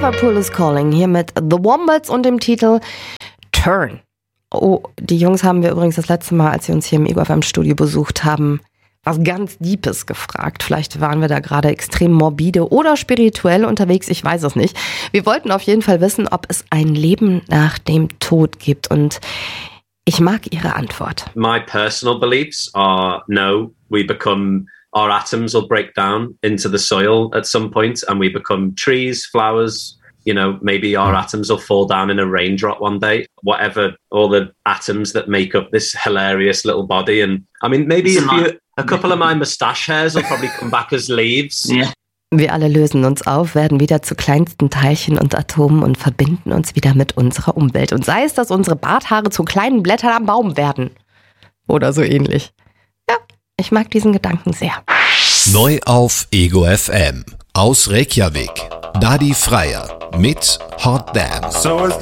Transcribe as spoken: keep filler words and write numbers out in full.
Liverpool is Calling hier mit The Wombats und dem Titel Turn. Oh, die Jungs haben wir übrigens das letzte Mal, als sie uns hier im Ego F M-Studio besucht haben, was ganz Deepes gefragt. Vielleicht waren wir da gerade extrem morbide oder spirituell unterwegs, ich weiß es nicht. Wir wollten auf jeden Fall wissen, ob es ein Leben nach dem Tod gibt, und ich mag ihre Antwort. My personal beliefs are no, we become, our atoms will break down into the soil at some point and we become trees, flowers, you know, maybe our atoms will fall down in a raindrop one day, whatever, all the atoms that make up this hilarious little body. And I mean, maybe if you, a couple of my moustache hairs will probably come back as leaves. Yeah. Wir alle lösen uns auf, werden wieder zu kleinsten Teilchen und Atomen und verbinden uns wieder mit unserer Umwelt. Und sei es, dass unsere Barthaare zu kleinen Blättern am Baum werden. Oder so ähnlich. Ja, ich mag diesen Gedanken sehr. Neu auf Ego F M. Aus Reykjavik. Dadi Freyr mit Hot Damn. So